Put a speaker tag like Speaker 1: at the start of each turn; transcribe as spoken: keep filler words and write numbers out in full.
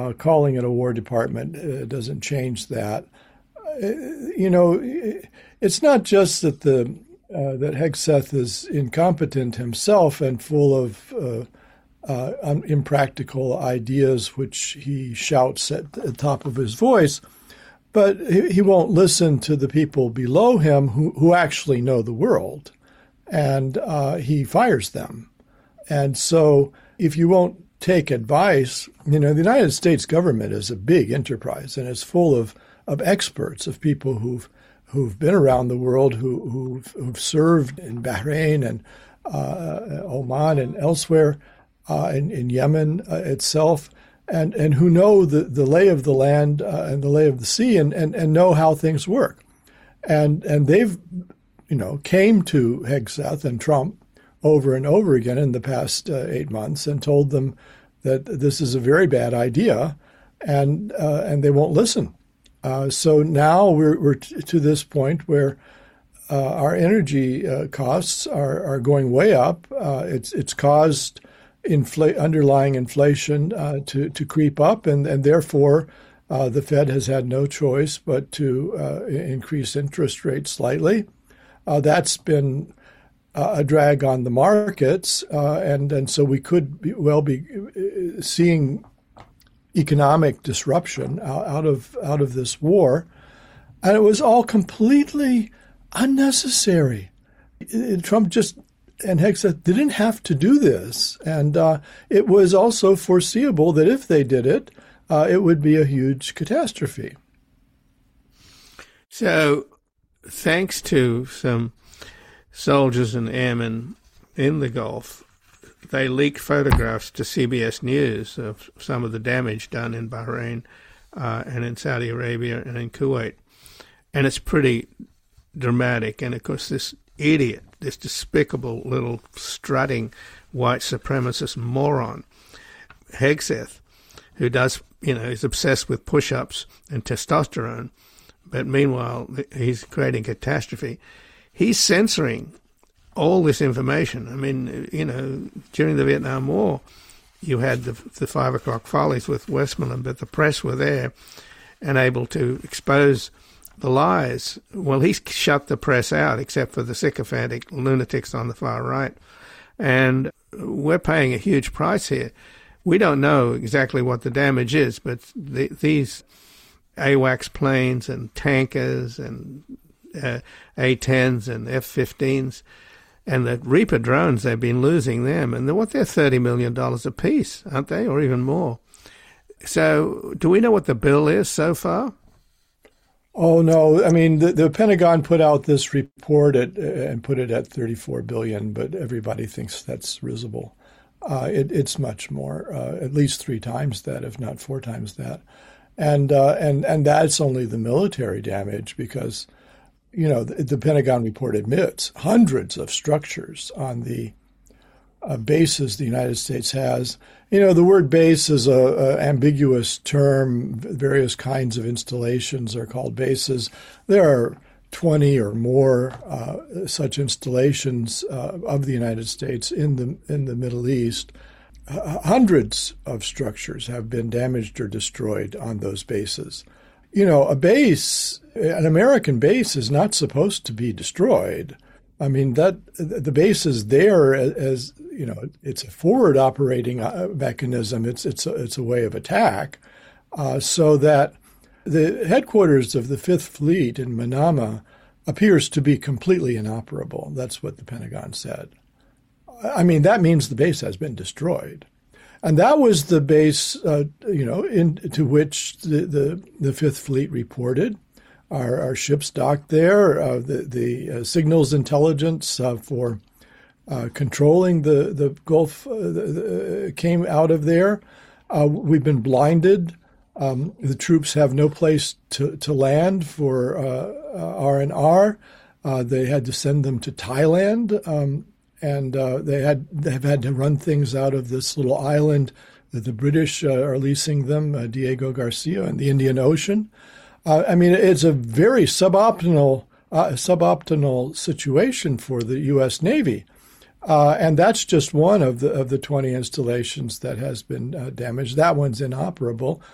Speaker 1: uh, calling it a War Department uh, doesn't change that. Uh, you know, it's not just that the uh, that Hegseth is incompetent himself and full of uh, uh, un- impractical ideas, which he shouts at the top of his voice, but he, he won't listen to the people below him who, who actually know the world, and uh, he fires them. And so if you won't take advice, you know, the United States government is a big enterprise, and it's full of, of experts, of people who've who've been around the world, who, who've, who've served in Bahrain and uh, Oman and elsewhere, uh, in, in Yemen uh, itself, and, and who know the, the lay of the land uh, and the lay of the sea and, and, and know how things work. And and they've, you know, came to Hegseth and Trump over and over again in the past uh, eight months and told them that this is a very bad idea, and uh, and they won't listen. Uh, so now we're, we're t- to this point where uh, our energy uh, costs are, are going way up. Uh, it's it's caused infl- underlying inflation uh, to to creep up, and and therefore uh, the Fed has had no choice but to uh, increase interest rates slightly. Uh, that's been uh, a drag on the markets, uh, and and so we could be, well be seeing economic disruption out of out of this war, and it was all completely unnecessary. Trump just and Hegseth didn't have to do this, and uh, it was also foreseeable that if they did it, uh, it would be a huge catastrophe.
Speaker 2: So, thanks to some soldiers and airmen in the Gulf, they leak photographs to C B S News of some of the damage done in Bahrain uh, and in Saudi Arabia and in Kuwait. And it's pretty dramatic. And, of course, this idiot, this despicable little strutting white supremacist moron, Hegseth, who does, you know, is obsessed with push-ups and testosterone, but meanwhile he's creating catastrophe. He's censoring all this information. I mean, you know, during the Vietnam War, you had the, the five o'clock follies with Westmoreland, but the press were there and able to expose the lies. Well, he's shut the press out, except for the sycophantic lunatics on the far right. And we're paying a huge price here. We don't know exactly what the damage is, but the, these AWACS planes and tankers and uh, A tens and F fifteens, and the Reaper drones, they've been losing them. And they're, what, they're thirty million dollars a piece, aren't they, or even more? So do we know what the bill is so far?
Speaker 1: Oh, no. I mean, the, the Pentagon put out this report at, and put it at thirty-four billion dollars, but everybody thinks that's risible. Uh, it, it's much more, uh, at least three times that, if not four times that. And, uh, and, and that's only the military damage because, you know, the, the Pentagon report admits hundreds of structures on the uh, bases the United States has. You know, the word base is a, a ambiguous term. Various kinds of installations are called bases. There are twenty or more uh, such installations uh, of the United States in the in the Middle East. Uh, hundreds of structures have been damaged or destroyed on those bases. You know, a base, an American base, is not supposed to be destroyed. I mean, that the base is there as, as you know, it's a forward operating mechanism. It's it's a, it's a way of attack, uh, so that the headquarters of the Fifth Fleet in Manama appears to be completely inoperable. That's what the Pentagon said. I mean, that means the base has been destroyed. And that was the base, uh, you know, into which the, the, the Fifth Fleet reported. Our, our ships docked there. Uh, the the uh, signals intelligence uh, for uh, controlling the, the Gulf uh, the, the, came out of there. Uh, we've been blinded. Um, the troops have no place to, to land for uh, uh, R and R. Uh, they had to send them to Thailand. Um, And uh, they had they've had to run things out of this little island that the British uh, are leasing them, uh, Diego Garcia, in the Indian Ocean. Uh, I mean, it's a very suboptimal uh, suboptimal situation for the U S Navy, uh, and that's just one of the of the twenty installations that has been uh, damaged. That one's inoperable.